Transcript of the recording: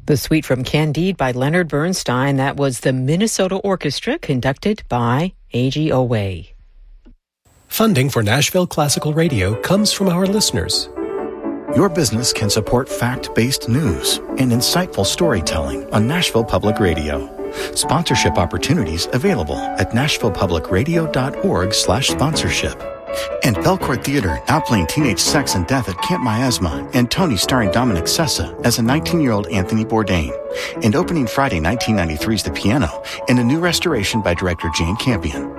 The Suite from Candide by Leonard Bernstein. That was the Minnesota Orchestra conducted by AGOA. Funding for Nashville Classical Radio comes from our listeners. Your business can support fact-based news and insightful storytelling on Nashville Public Radio. Sponsorship opportunities available at nashvillepublicradio.org/sponsorship. And Belcourt Theater now playing Teenage Sex and Death at Camp Miasma, and Tony starring Dominic Sessa as a 19-year-old Anthony Bourdain. And opening Friday 1993's The Piano, and a new restoration by director Jane Campion.